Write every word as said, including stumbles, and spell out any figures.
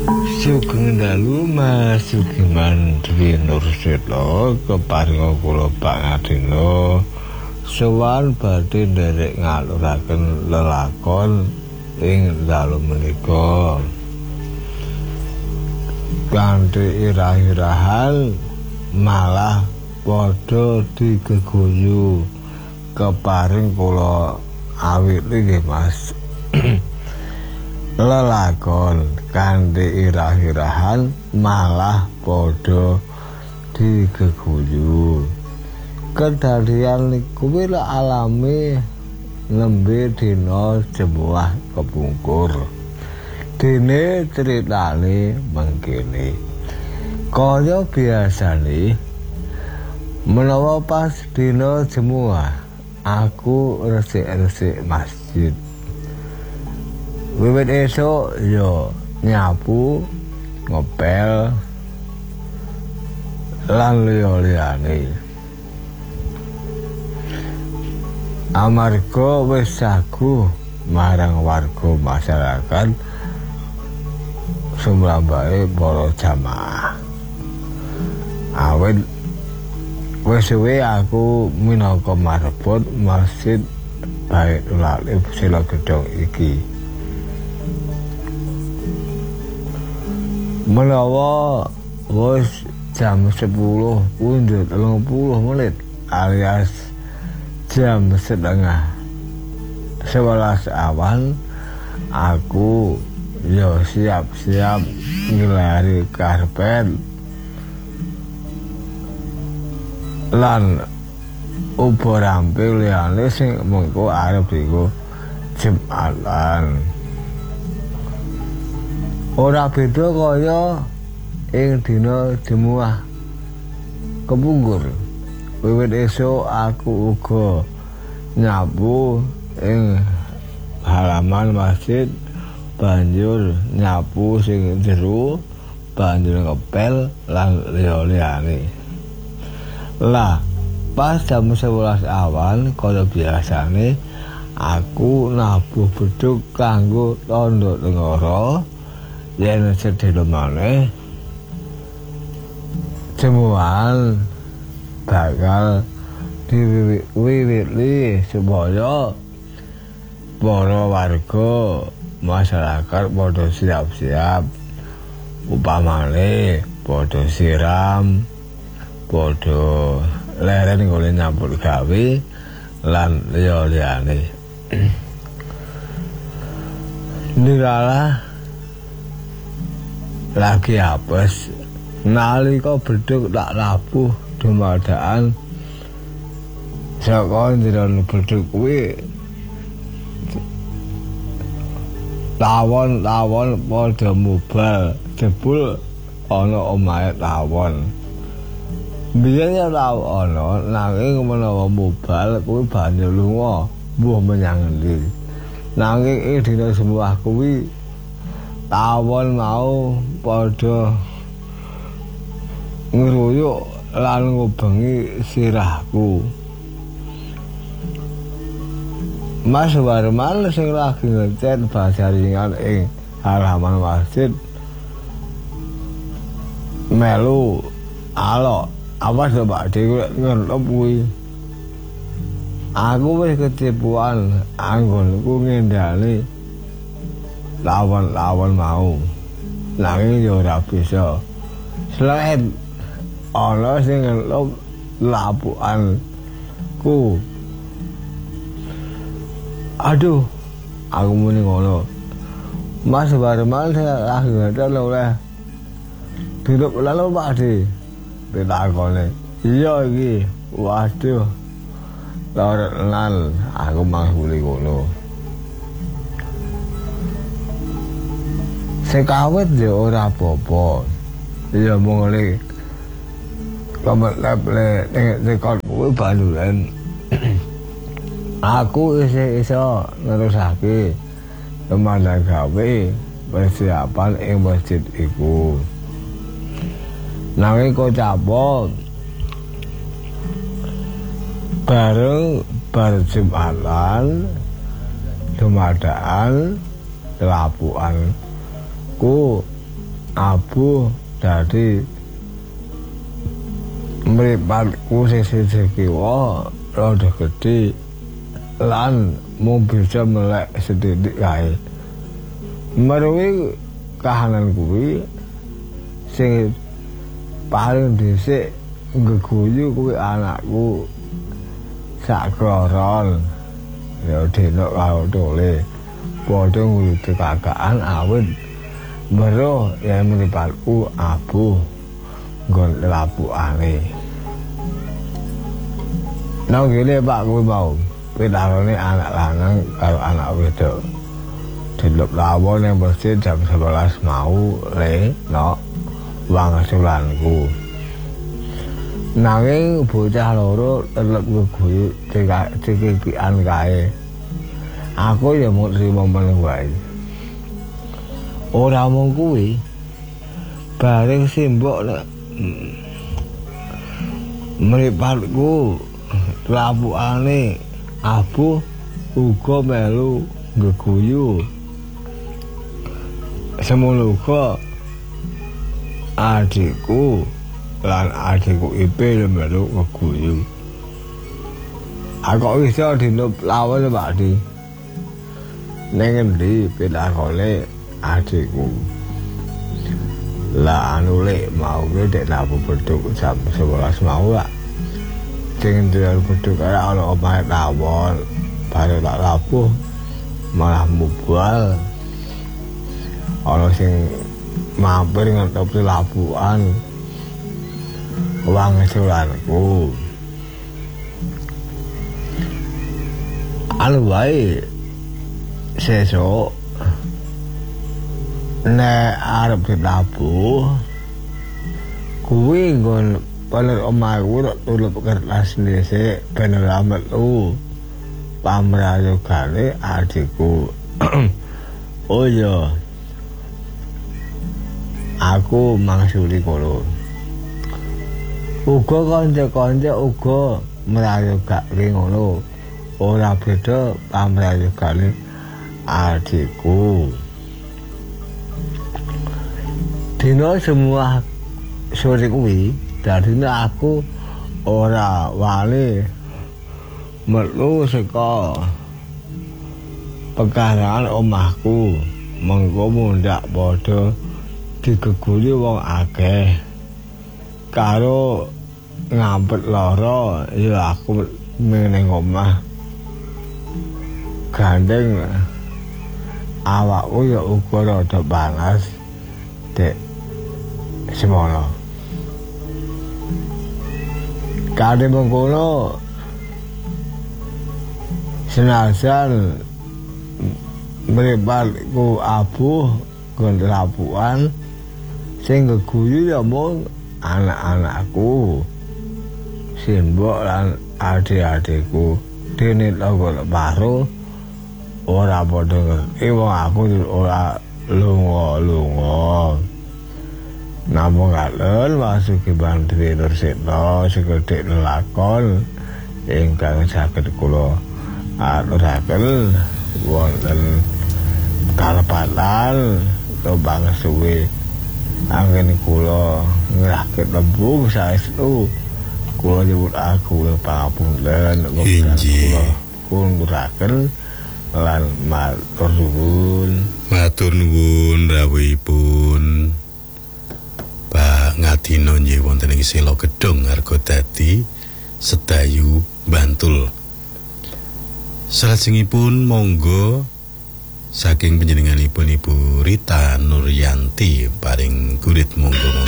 Sugeng dalu Mas Sugiman Dwi Nursetlo keparinga kula pangadina sowan badhe nderek ngaluraken lelakon ing dalu menika kanthi irah-irahan malah padha digeguyu keparing kula awit nggih Mas. Lelakon kanthi irah-irahan malah padha digeguyu. Kedadian niku alami nembe dina Jemuah Kepungkur. Dene critane mengkene. Kaya biasane menawa pas dina Jemuah aku resik-resik masjid. Wiwit esuk yo nyapu, ngepel lan liya-liyane. Amarga wis sagu marang warga masyarakat sumrambake para jamaah. Awit wis suwe aku minangka marbot Masjid Baitul Alif Sila Gedhong iki. Menawa wis jam sepuluh pundhut telung puluh menit alias jam setengah sebelas awan aku yo siap-siap ngelari karpet lan ubo rampil liyane sing mengko arep iku Jumatan. Ora beda kaya ing dina Jemuah Kepungkur. Wiwit esuk aku uga nyapu ing halaman masjid, banjur nyapu sing jero, banjur ngepel lan liya-liyane. Lah, pas jam sebelas awan kaya biasane aku nabuh bedhug kanggo tandha tengara. Yen sedhela maneh Jemuahan bakal diwiwiti supaya para warga masyarakat padha siap-siap, upamane padha siram, padha leren golek nyambut gawe lan liya-liyane. Nirala lagi apes nalika bedhug tak nabuh dumadaan saka njero bedhug kuwi tawon-tawon padha mubal jebul ana omahe tawon. Biyen ya tau ana nanging menawa mubal kuwi banjur lunga mbuh menyang endi. Nanging ing dina Jemuah kuwi tawon mau padha ngruyuk lan ngubengi sirahku. Mas Warman sing lagi ngecet bajaringan ing halaman masjid melu alok awas lho Pak Dik ngelop kuwi. Aku wis ketipuan anggonku ngendhani lawan-lawan mau nanging ya ora bisa. Selain ana sing ngelop lapukanku. Aduh, aku muni ngono. Mas Warman lagi ngedal oleh duduk lalu Pak Dik ditakoni. Iya iki. Waduh. Lorot lan aku mangguli ngono. Sekawet ya ora apa-apa. Ya mung ngene. Kamet leple ning rekod kuwi banduran. Aku iso nerusake teman gawe persiapan ing masjid iku. Nanging kok capek. Bareng bar Jumatan dumadaan lapukan ku abu dadi mripatku sing siji kiwa rada gedhe lan mung bisa melek sedidik kae. Meruwi kahanan kuwi sing paling dhisik ngeguyu kuwi anakku sak kloron ya dene karo tole padha nguriti kakakan awit baru ya mripatku abu nggon lapukane. Nang kene Pak kuwi mau pidarane anak lanang karo anak wedok. Dilep lawon yang bersih jam sebelas mau le no wangsulanku. Nanging bocah loro telep ngeguyu cekikian kae. Aku ya mau terima meneng wae. Ora mung kuwi. Bareng simbok nek mripatku lapukane abu uga melu ngeguyu. Semono uga adikku lan adikku ipe melu ngeguyu. Aku iso dinop lawan Pak Di. Ning endi pitakone adikku. Lah anu lek mau ge dek labu beduk jam sebelas mau lah. Sing ndel beduk ora ana omahe tawon. Bare tak labuh malah mubal. Ana sing mampir ngetop labuhan. Wang sulanku. Anu wae sesuk nek arep ditabuh kuwi nggon paler omahku tok tulip kertas dhisik ben ora metu pamrayogane adikku. Oh iya, aku mangsuli kono. Uga kanca-kanca uga mrayogake ngono. Ora beda pamrayogane adikku. Dina semua sore kuwi dadine aku ora wani metu saka pekarangan omahku mengko mundak padha digeguyu wong akeh karo ngampet lara ya aku meneng omah gandeng awakku ya uga rada panas dek semono. Kade mengkono senajan mripatku abuh nggon lapukan sing ngeguyu ya mung anak-anakku simbok lan adik-adikku dene tangga paro ora padha ngerti wong aku ora lunga-lunga. Namung ngalen masuki Bantri Nursetno segedhek lakon ingkang saged kula aturaken wonten kalepatan tombang suwe anggen kula ngrahke tembung saestu kula nyebut aku pangapunten kula kunduraken lan matur nuwun matur nuwun rawuhipun Pak Ngadina nggih wonten ing Sela Gedhong Argadadi Sedayu Bantul. Salajengipun monggo saking panjenenganipun Ibu Rita Nuryanti paring gurit monggo.